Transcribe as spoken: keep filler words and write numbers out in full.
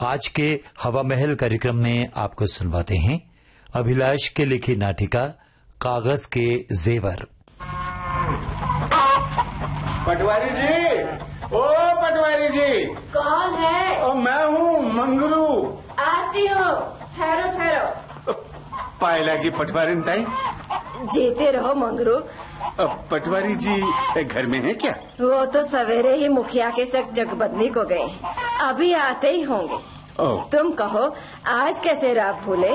आज के हवा महल कार्यक्रम में आपको सुनवाते हैं अभिलाष के लिखी नाटिका कागज के जेवर। पटवारी जी, ओ पटवारी जी। कौन है? ओ मैं हूँ मंगरू। आती हूँ, ठहरो ठहरो। पायला की पटवारी ताई। जीते रहो मंगरू। पटवारी जी घर में है क्या? वो तो सवेरे ही मुखिया के संग जगबदनी को गए, अभी आते ही होंगे। ओ। तुम कहो आज कैसे रात भूले?